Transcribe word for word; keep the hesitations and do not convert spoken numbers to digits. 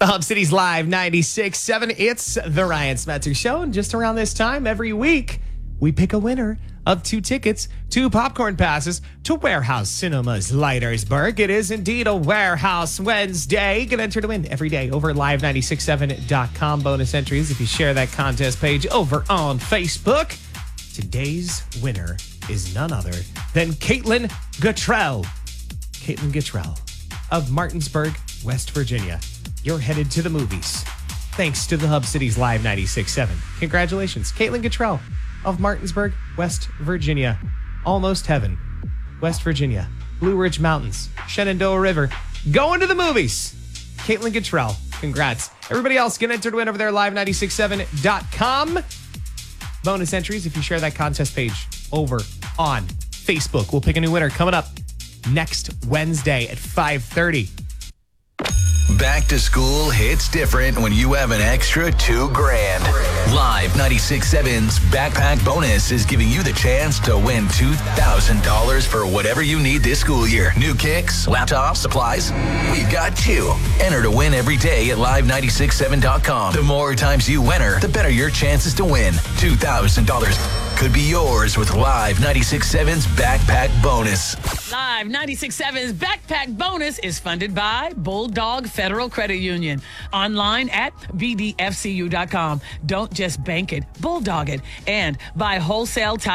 Hub City's Live ninety-six point seven. It's the Ryan Smetzer Show. And just around this time every week, we pick a winner of two tickets, two popcorn passes to Warehouse Cinemas Leitersburg. It is indeed a Warehouse Wednesday. You can enter to win every day over at live nine six seven dot com. Bonus entries if you share that contest page over on Facebook. Today's winner is none other than Caitlin Guttrell. Caitlin Guttrell of Martinsburg, West Virginia. You're headed to the movies thanks to the Hub City's Live ninety-six point seven. Congratulations, Caitlin Guttrell of Martinsburg, West Virginia. Almost heaven, West Virginia. Blue Ridge Mountains, Shenandoah River. Going to the movies. Caitlin Guttrell, congrats. Everybody else can enter to win over there, live nine six seven dot com. Bonus entries if you share that contest page over on Facebook. We'll pick a new winner coming up next Wednesday at five thirty. Back to school hits different when you have an extra two grand. Live ninety-six point seven's Backpack Bonus is giving you the chance to win two thousand dollars for whatever you need this school year. New kicks, laptops, supplies. We've got you. Enter to win every day at live nine six seven dot com. The more times you enter, the better your chances to win. two thousand dollars could be yours with Live ninety-six point seven's Backpack Bonus. Live ninety-six point seven's Backpack Bonus is funded by Bulldog Federal Credit Union. Online at b d f c u dot com. Don't just bank it, bulldog it. And by Wholesale Tire.